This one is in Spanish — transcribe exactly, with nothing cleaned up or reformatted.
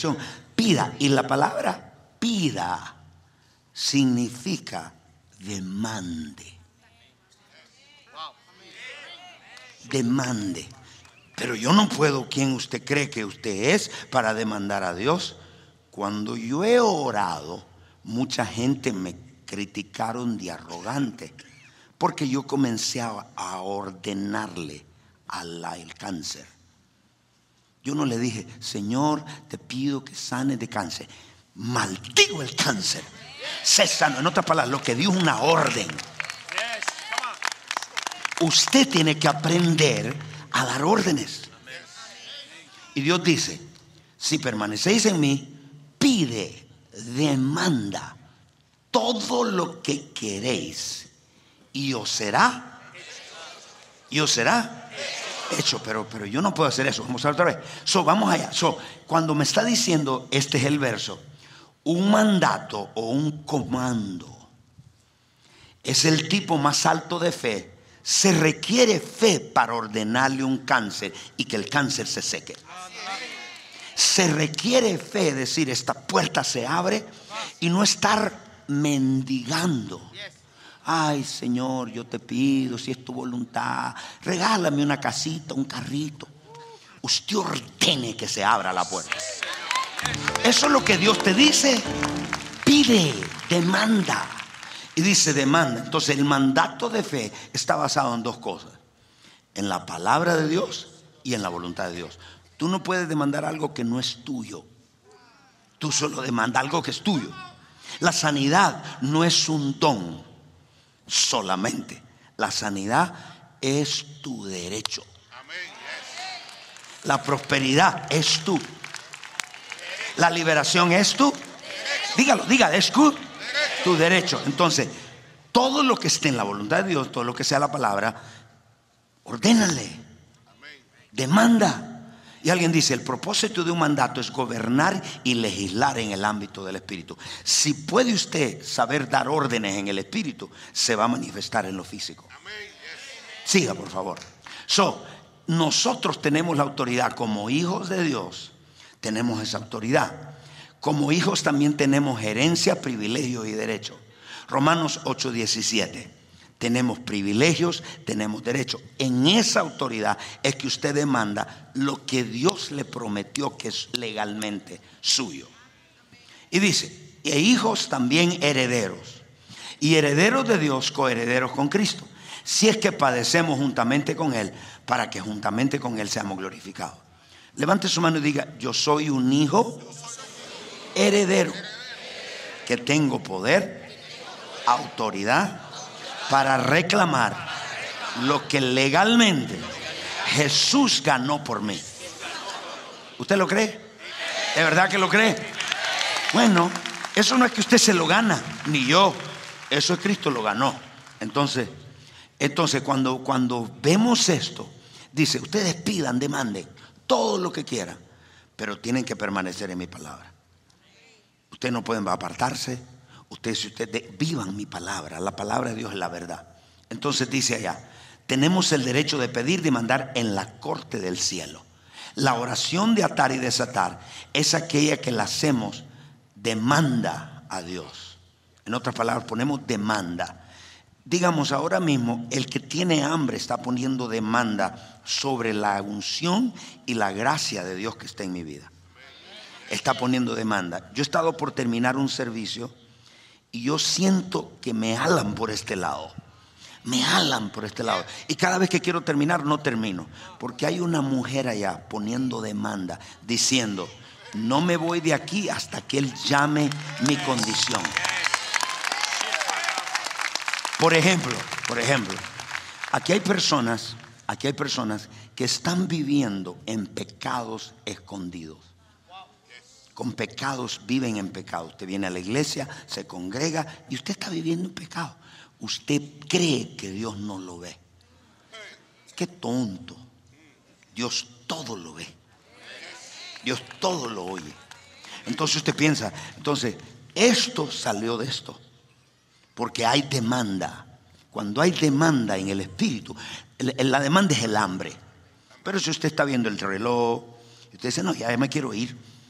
dirección. Pida. Y la palabra pida significa demande. Demande. Pero yo no puedo. ¿Quién usted cree que usted es para demandar a Dios? Cuando yo he orado, mucha gente me criticaron de arrogante, porque yo comencé a, a ordenarle al cáncer. Yo no le dije, Señor, te pido que sane de cáncer. Maldigo el cáncer. Se sanó. En otras palabras, lo que dio es una orden. Usted tiene que aprender a dar órdenes. Y Dios dice, si permanecéis en mí, pide, demanda todo lo que queréis y os será, y os será hecho. Pero, pero yo no puedo hacer eso. Vamos a ver otra vez. So, vamos allá. So, cuando me está diciendo, este es el verso, un mandato o un comando es el tipo más alto de fe. Se requiere fe para ordenarle un cáncer y que el cáncer se seque. Se requiere fe, decir, esta puerta se abre, y no estar mendigando. Ay, Señor, yo te pido, si es tu voluntad, regálame una casita, un carrito. Usted ordene que se abra la puerta. Eso es lo que Dios te dice. Pide, demanda. Y dice demanda. Entonces el mandato de fe está basado en dos cosas: en la palabra de Dios y en la voluntad de Dios. Tú no puedes demandar algo que no es tuyo. Tú solo demanda algo que es tuyo. La sanidad no es un don solamente. La sanidad es tu derecho. La prosperidad es tú. La liberación es tú. Dígalo, dígalo, es tú. Tu derecho. Entonces, todo lo que esté en la voluntad de Dios, todo lo que sea la palabra, ordénale, demanda. Y alguien dice, el propósito de un mandato es gobernar y legislar en el ámbito del espíritu. Si puede usted saber dar órdenes en el espíritu, se va a manifestar en lo físico. Siga, por favor. So, nosotros tenemos la autoridad como hijos de Dios. Tenemos esa autoridad. Como hijos también tenemos herencia, privilegios y derechos. Romanos ocho diecisiete. Tenemos privilegios, tenemos derechos. En esa autoridad es que usted demanda lo que Dios le prometió que es legalmente suyo. Y dice, e hijos también herederos. Y herederos de Dios, coherederos con Cristo. Si es que padecemos juntamente con Él, para que juntamente con Él seamos glorificados. Levante su mano y diga, yo soy un hijo heredero, que tengo poder, autoridad para reclamar lo que legalmente Jesús ganó por mí. ¿Usted lo cree? ¿De verdad que lo cree? Bueno, eso no es que usted se lo gana, ni yo. Eso es Cristo lo ganó. Entonces, entonces cuando, cuando vemos esto, dice, ustedes pidan, demanden todo lo que quieran, pero tienen que permanecer en mi palabra. Ustedes no pueden apartarse. Ustedes, si ustedes vivan mi palabra, la palabra de Dios es la verdad. Entonces dice allá, tenemos el derecho de pedir, demandar en la corte del cielo. La oración de atar y desatar es aquella que la hacemos demanda a Dios. En otras palabras, ponemos demanda. Digamos, ahora mismo el que tiene hambre está poniendo demanda sobre la unción y la gracia de Dios que está en mi vida. Está poniendo demanda. Yo he estado por terminar un servicio y yo siento que me jalan por este lado. Me jalan por este lado. Y cada vez que quiero terminar, no termino. Porque hay una mujer allá poniendo demanda, diciendo, no me voy de aquí hasta que Él llame mi condición. Por ejemplo, por ejemplo, aquí hay personas, aquí hay personas que están viviendo en pecados escondidos. Con pecados, viven en pecado. Usted viene a la iglesia, se congrega y usted está viviendo en pecado. Usted cree que Dios no lo ve. Qué tonto. Dios todo lo ve. Dios todo lo oye. Entonces usted piensa, entonces esto salió de esto, porque hay demanda. Cuando hay demanda en el espíritu, la demanda es el hambre. Pero si usted está viendo el reloj y usted dice, no, ya me quiero ir,